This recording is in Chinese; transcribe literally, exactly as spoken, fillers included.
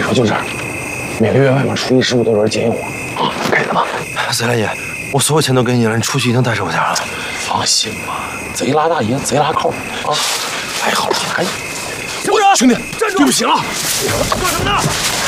说就这儿，每个月外面初一十五都有人接应我啊，可以了吧？ 贼大爷，我所有钱都给你了，你出去一定带着我点啊！ 放心吧，贼拉大爷，贼拉扣啊！哎，好了，赶紧。 什么人？ 兄弟， 站住！ 对不起了。 干什么呢？